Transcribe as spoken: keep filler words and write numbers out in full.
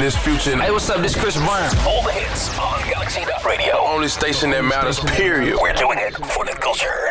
this Future. Hey, what's up? This Chris Brown. All the hits on Galaxy Radio. Only station that matters, period. We're doing it for the culture.